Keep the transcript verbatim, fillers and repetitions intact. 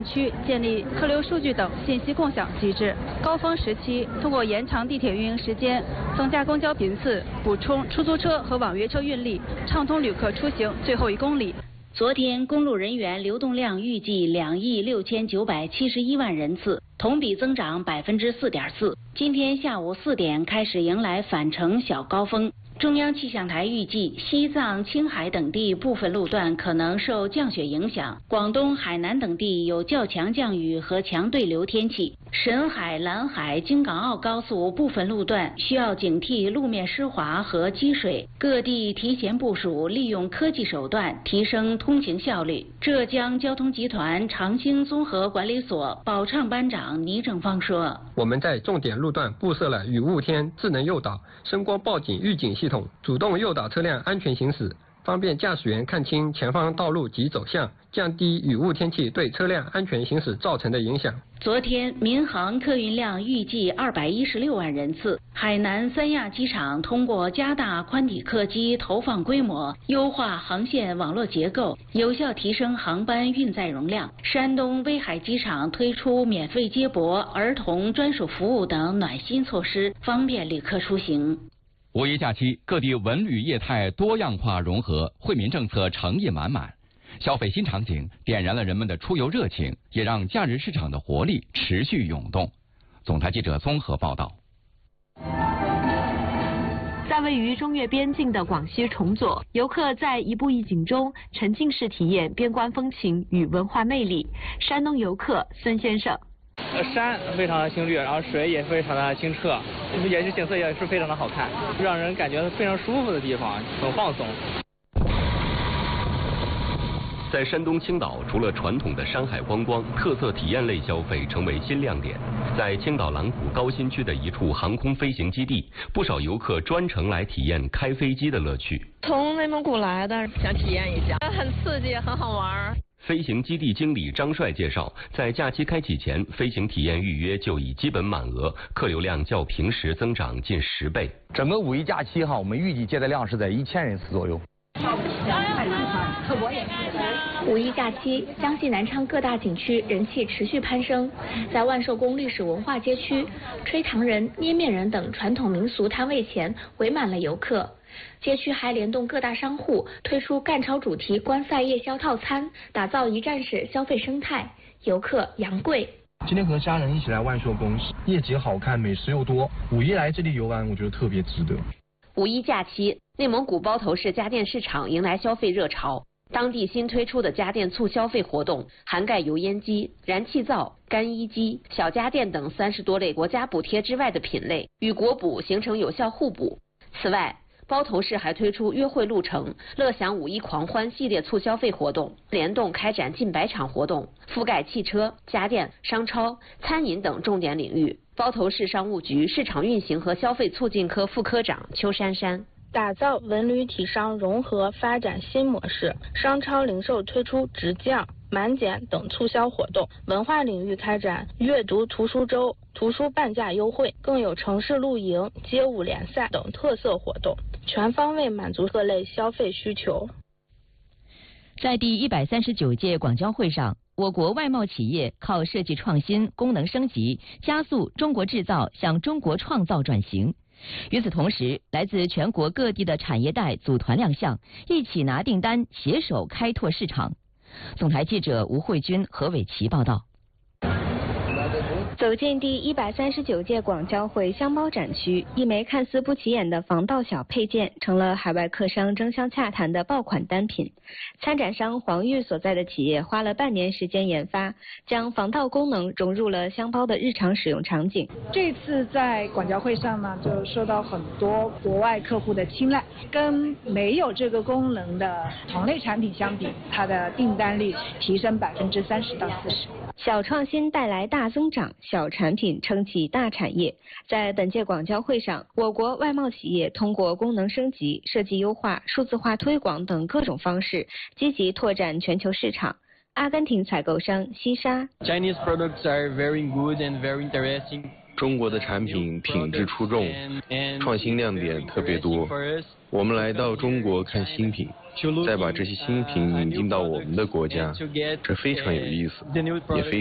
区建立客流数据等信息共享机制。高峰时期，通过延长地铁运营时间、增加公交频次、补充出租车和网约车运力，畅通旅客出行最后一公里。 昨天，公路人员流动量预计两亿六千九百七十一万人次，同比增长百分之四点四。今天下午四点开始迎来返程小高峰。中央气象台预计，西藏、青海等地部分路段可能受降雪影响，广东、海南等地有较强降雨和强对流天气。沈海、蓝海、京港澳高速部分路段需要警惕路面湿滑和积水，各地提前部署，利用科技手段提升通行效率。浙江交通集团长兴综合管理所保畅班长倪正芳说：“ 我们在重点路段布设了雨雾天智能诱导、声光报警预警系统。”主动诱导车辆安全行驶，方便驾驶员看清前方道路及走向，降低雨雾天气对车辆安全行驶造成的影响。 昨天，民航客运量预计二百一十六万人次。海南三亚机场通过加大宽体客机投放规模，优化航线网络结构，有效提升航班运载容量。山东威海机场推出免费接驳、儿童专属服务等暖心措施，方便旅客出行。 五一假期，各地文旅业态多样化融合，惠民政策诚意满满，消费新场景点燃了人们的出游热情，也让假日市场的活力持续涌动。总台记者综合报道。 在位于中越边境的广西崇左，游客在一步一景中沉浸式体验边关风情与文化魅力。山东游客孙先生。 呃，山非常的青绿，然后水也非常的清澈，也是景色也是非常的好看，让人感觉非常舒服的地方，很放松。 在山东青岛，除了传统的山海观光，特色体验类消费成为新亮点。在青岛蓝谷高新区的一处航空飞行基地，不少游客专程来体验开飞机的乐趣。 从内蒙古来的，想体验一下，很刺激，很好玩。 飞行基地经理张帅介绍，在假期开启前，飞行体验预约就已基本满额，客流量较平时增长近十倍。 整个五一假期哈，我们预计接待量是在一千人次左右。 五一假期，江西南昌各大景区人气持续攀升。在万寿宫历史文化街区，吹糖人、捏面人等传统民俗摊位前围满了游客。街区还联动各大商户推出赣潮主题观赛夜宵套餐，打造一站式消费生态，游客扬贵。 今天和家人一起来万寿宫，夜景好看，美食又多。五一来这里游玩，我觉得特别值得。 五一假期，内蒙古包头市家电市场迎来消费热潮。当地新推出的家电促消费活动，涵盖油烟机、燃气灶、干衣机、小家电等三十多类国家补贴之外的品类，与国补形成有效互补。此外，包头市还推出约会路程、乐享五一狂欢系列促消费活动，联动开展近百场活动，覆盖汽车、家电、商超、餐饮等重点领域。包头市商务局市场运行和消费促进科副科长邱珊珊。 打造文旅体商融合发展新模式，商超零售推出直降、满减等促销活动，文化领域开展阅读图书周、图书半价优惠，更有城市露营、街舞联赛等特色活动，全方位满足各类消费需求。 在第一百三十九届广交会上，我国外贸企业靠设计创新、功能升级，加速中国制造向中国创造转型。与此同时，来自全国各地的产业带组团亮相，一起拿订单，携手开拓市场。总台记者吴慧君、何伟琪报道。 走进第一百三十九届广交会箱包展区，一枚看似不起眼的防盗小配件，成了海外客商争相洽谈的爆款单品。参展商黄玉所在的企业花了半年时间研发，将防盗功能融入了箱包的日常使用场景。 这次在广交会上呢，就受到很多国外客户的青睐。跟没有这个功能的同类产品相比，它的订单率提升百分之三十到四十。 小创新带来大增长，小产品撑起大产业。在本届广交会上，我国外贸企业通过功能升级、设计优化、数字化推广等各种方式，积极拓展全球市场。阿根廷采购商西沙 Chinese products are very good and very interesting. 中国的产品品质出众，创新亮点特别多。我们来到中国看新品，再把这些新品引进到我们的国家，这非常有意思，也非